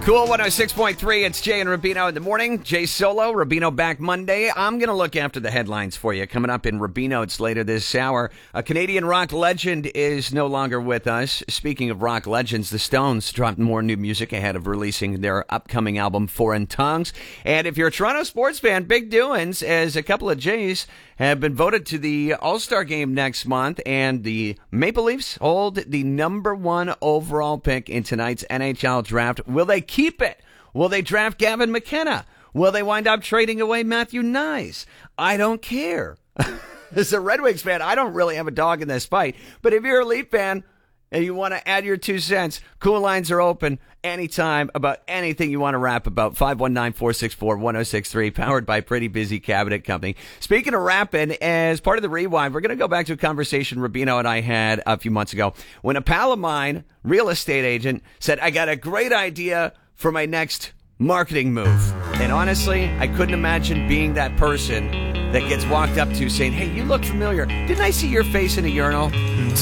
Cool 106.3. It's Jay and Rubino in the morning. Jay solo, Rubino back Monday. I'm going to look after the headlines for you. Coming up in Rubino, it's later this hour. A Canadian rock legend is no longer with us. Speaking of rock legends, the Stones dropped more new music ahead of releasing their upcoming album, Foreign Tongues. And if you're a Toronto sports fan, big doings as a couple of Jays have been voted to the All-Star game next month, and the Maple Leafs hold the number one overall pick in tonight's NHL draft. Will they keep it? Will they draft Gavin McKenna? Will they wind up trading away Matthew Nyes? I don't care. As a Red Wings fan, I don't really have a dog in this fight. But if you're a Leaf fan and you want to add your 2 cents, cool lines are open anytime about anything you want to rap about. 519-464-1063, powered by Pretty Busy Cabinet Company. Speaking of rapping, as part of the rewind, we're going to go back to a conversation Rubino and I had a few months ago when a pal of mine, real estate agent, said, I got a great idea for my next marketing move. And honestly, I couldn't imagine being that person that gets walked up to saying, hey, you look familiar. Didn't I see your face in a urinal?